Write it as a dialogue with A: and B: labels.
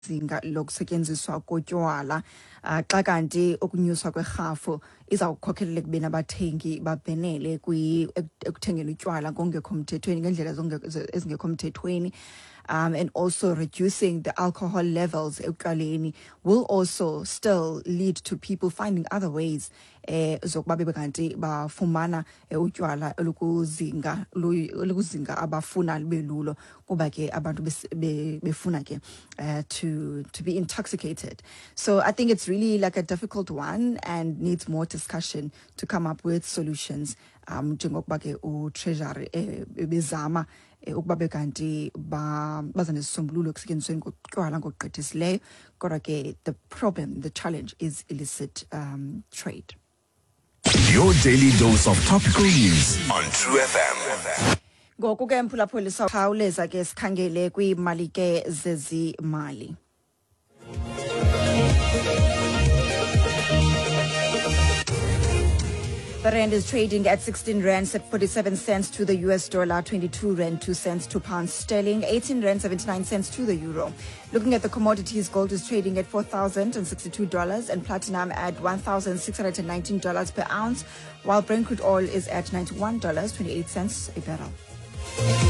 A: zinga lokusetyenziswa kotywala xa kanti ukunyuswa kwerhafu izawukhokhelela ekubeni abathengi babhenele ekuthengeni utywala ngokungekho mthethweni ngendlela ezingekho mthethweni. And also reducing the alcohol levels etywaleni will also still lead to people finding other ways zokuba bebe kanti bafumana utywala olukuzinga abafuna libe lulo kuba ke abantu befuna ke to be intoxicated. So I think it's really like a difficult one and needs more discussion to come up with solutions. Njengokuba ke uTreasury bezama ukuba bekanti baza nesisombululo ekusetyenzisweni kotywala ngokugqithisileyo, kodwa ke the challenge is illicit trade.
B: Your daily dose of topical news on True FM.
A: Ngoku ke mphulaphulisa khawuleza ke sikhangele kwiimali ke zezimali. The rand is trading at 16 rands at 47 cents to the US dollar, 22 rand 2 cents to pounds sterling, 18 rand 79 cents to the euro. Looking at the commodities, gold is trading at $4,062 and platinum at $1,619 per ounce, while Brent crude oil is at $91.28 a barrel.